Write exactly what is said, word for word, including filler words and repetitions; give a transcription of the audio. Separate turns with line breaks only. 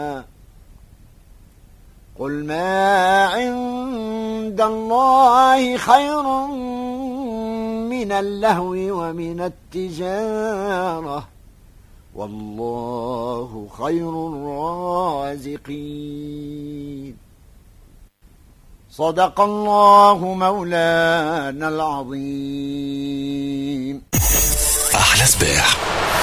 قل ما عند الله خير من اللهو ومن التجارة والله خير الرازقين. صدق الله مولانا العظيم.
أحلى صباح.